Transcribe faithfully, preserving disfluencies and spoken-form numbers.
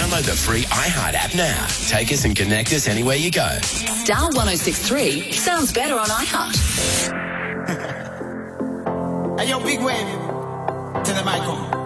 Download the free iHeart app now. Take us and connect us anywhere you go. Star one oh six point three sounds better on iHeart. Hey, yo, big wave to the mic on.